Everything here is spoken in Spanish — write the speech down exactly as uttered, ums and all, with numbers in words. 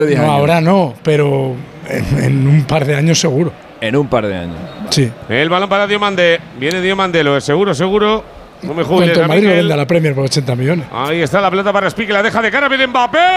No, ahora no, pero en, en un par de años seguro. En un par de años. Sí. El balón para Diomande. Viene Diomande, lo es seguro, seguro. No me juegues, Cuanto el Madrid lo Miguel. vende a la Premier por ochenta millones. Ahí está la pelota para Spique, la deja de cara, viene Mbappé.